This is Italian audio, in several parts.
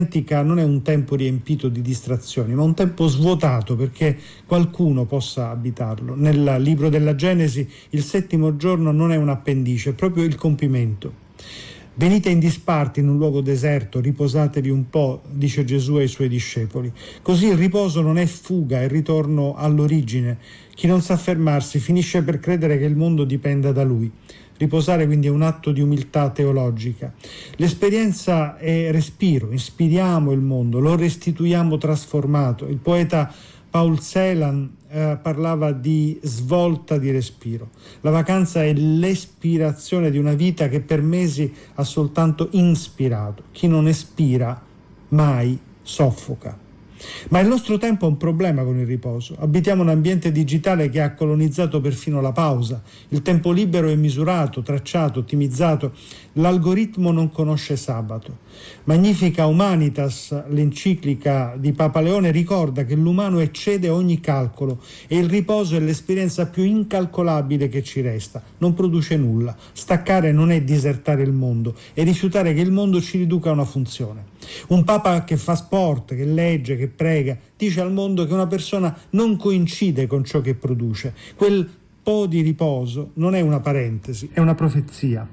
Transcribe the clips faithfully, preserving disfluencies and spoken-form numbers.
non è un tempo riempito di distrazioni, ma un tempo svuotato perché qualcuno possa abitarlo. Nel libro della Genesi il settimo giorno non è un appendice, è proprio il compimento. Venite in disparte in un luogo deserto, riposatevi un po', dice Gesù ai suoi discepoli. Così il riposo non è fuga, è ritorno all'origine. Chi non sa fermarsi finisce per credere che il mondo dipenda da lui. Riposare quindi è un atto di umiltà teologica. L'esperienza è respiro, ispiriamo il mondo, lo restituiamo trasformato. Il poeta Paul Celan eh, parlava di svolta di respiro. La vacanza è l'espirazione di una vita che per mesi ha soltanto inspirato. Chi non espira mai soffoca. Ma il nostro tempo ha un problema con il riposo. Abitiamo un ambiente digitale che ha colonizzato perfino la pausa. Il tempo libero è misurato, tracciato, ottimizzato. L'algoritmo non conosce sabato. Magnifica Humanitas, l'enciclica di Papa Leone, ricorda che l'umano eccede ogni calcolo e il riposo è l'esperienza più incalcolabile che ci resta. Non produce nulla. Staccare non è disertare il mondo, è rifiutare che il mondo ci riduca a una funzione. Un Papa che fa sport, che legge, che prega, dice al mondo che una persona non coincide con ciò che produce. Quel po' di riposo non è una parentesi, è una profezia.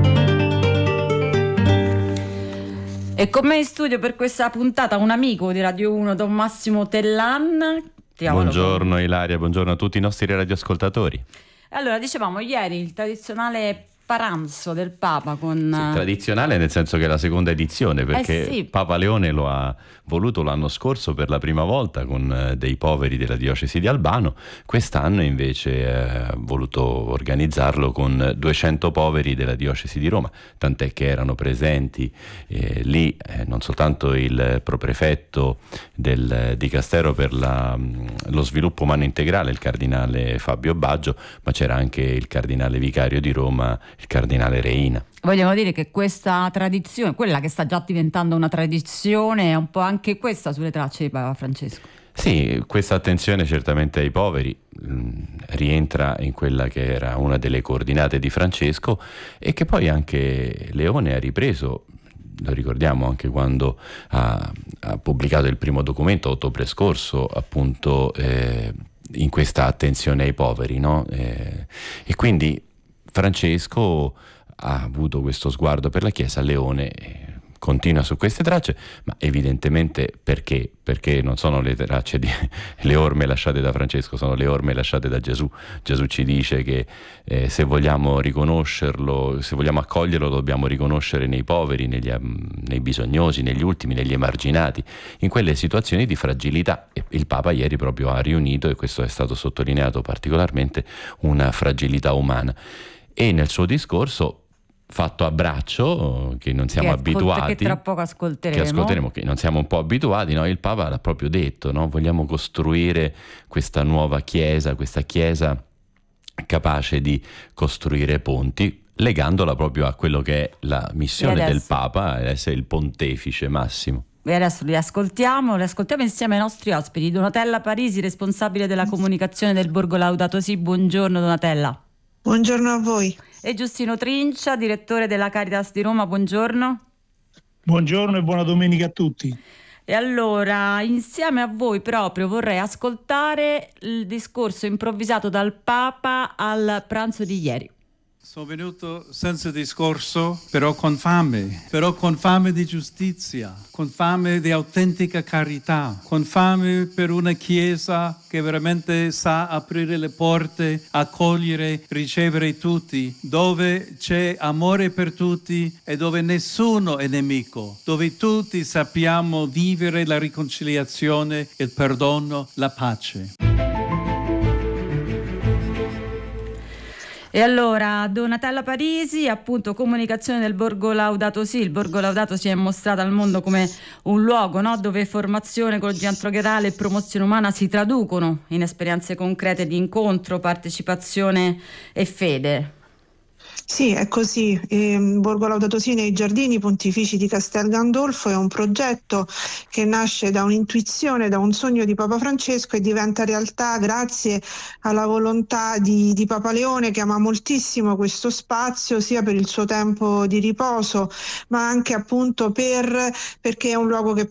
E con me in studio per questa puntata un amico di Radio uno, Don Massimo Tellan. Buongiorno Ilaria, buongiorno a tutti i nostri radioascoltatori. Allora, dicevamo ieri il tradizionale paranzo del Papa con... Sì, tradizionale nel senso che è la seconda edizione, perché eh sì. Papa Leone lo ha voluto l'anno scorso per la prima volta con dei poveri della diocesi di Albano. Quest'anno invece ha voluto organizzarlo con duecento poveri della diocesi di Roma, tant'è che erano presenti eh, lì eh, non soltanto il proprefetto del Dicastero per la, lo sviluppo umano integrale, il cardinale Fabio Baggio, ma c'era anche il cardinale vicario di Roma, il cardinale Reina. Vogliamo dire che questa tradizione, quella che sta già diventando una tradizione, è un po' anche questa sulle tracce di Papa Francesco. Sì, questa attenzione certamente ai poveri mh, rientra in quella che era una delle coordinate di Francesco e che poi anche Leone ha ripreso. Lo ricordiamo anche quando ha, ha pubblicato il primo documento a ottobre scorso, appunto eh, in questa attenzione ai poveri, no? Eh, e quindi Francesco ha avuto questo sguardo per la Chiesa. Leone eh, continua su queste tracce, ma evidentemente perché? Perché non sono le tracce di le orme lasciate da Francesco, sono le orme lasciate da Gesù. Gesù ci dice che eh, se vogliamo riconoscerlo, se vogliamo accoglierlo, dobbiamo riconoscere nei poveri, negli, nei bisognosi, negli ultimi, negli emarginati, in quelle situazioni di fragilità. E il Papa ieri proprio ha riunito, e questo è stato sottolineato particolarmente, una fragilità umana. E nel suo discorso, fatto a braccio, che non siamo che ascolta, abituati, che tra poco ascolteremo, che ascolteremo, che non siamo un po' abituati, no? Il Papa l'ha proprio detto, no? Vogliamo costruire questa nuova Chiesa, questa Chiesa capace di costruire ponti, legandola proprio a quello che è la missione del Papa, essere il pontefice massimo. E adesso li ascoltiamo, li ascoltiamo insieme ai nostri ospiti. Donatella Parisi, responsabile della comunicazione del Borgo Laudato Si. Buongiorno Donatella. Buongiorno a voi. E Giustino Trincia, direttore della Caritas di Roma, buongiorno. Buongiorno e buona domenica a tutti. E allora, insieme a voi proprio vorrei ascoltare il discorso improvvisato dal Papa al pranzo di ieri. Sono venuto senza discorso, però con fame, però con fame di giustizia, con fame di autentica carità, con fame per una Chiesa che veramente sa aprire le porte, accogliere, ricevere tutti, dove c'è amore per tutti e dove nessuno è nemico, dove tutti sappiamo vivere la riconciliazione, il perdono, la pace. E allora, Donatella Parisi, appunto comunicazione del Borgo Laudato Si. Il Borgo Laudato Si è mostrato al mondo come un luogo, no, dove formazione, ecologia antropocrale e promozione umana si traducono in esperienze concrete di incontro, partecipazione e fede. Sì, è così. Il Borgo Laudato Si nei Giardini Pontifici di Castel Gandolfo è un progetto che nasce da un'intuizione, da un sogno di Papa Francesco e diventa realtà grazie alla volontà di, di Papa Leone, che ama moltissimo questo spazio sia per il suo tempo di riposo ma anche appunto per, perché è un luogo che